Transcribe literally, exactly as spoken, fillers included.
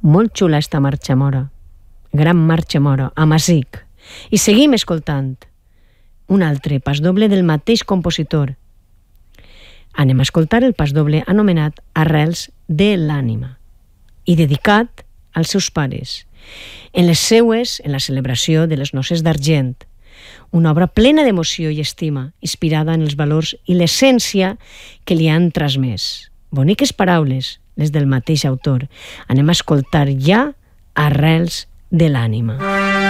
Molt xula esta marxa mora. Gran marxa mora, a Masic. I seguim escoltant un altre pasdoble del mateix compositor. Anem a escoltar el pasdoble anomenat Arrels de l'ànima i dedicat als seus pares, en les seues, en la celebració de les noces d'argent, una obra plena d'emoció i estima, inspirada en els valors i l'essència que li han transmès. Boniques paraules, les del mateix autor. Anem a escoltar ja Arrels de l'ànima.